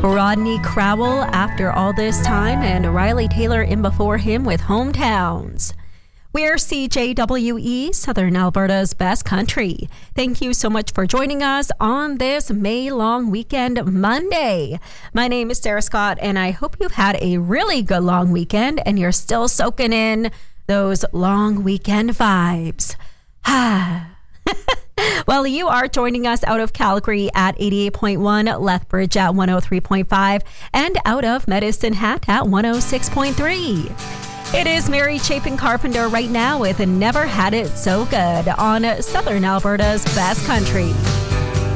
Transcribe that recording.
Rodney Crowell After All This Time, and Riley Taylor in before him with Hometowns. We're CJWE, Southern Alberta's best country. Thank you so much for joining us on this May long weekend Monday. My name is Sarah Scott, and I hope you've had a really good long weekend and you're still soaking in those long weekend vibes. Well, you are joining us out of Calgary at 88.1, Lethbridge at 103.5, and out of Medicine Hat at 106.3. It is Mary Chapin Carpenter right now with Never Had It So Good on Southern Alberta's best country.